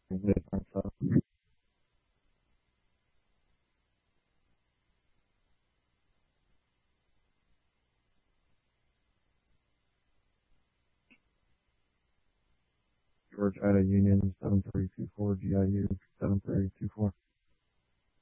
different stuff. George out of Union 7324 GIU 7324.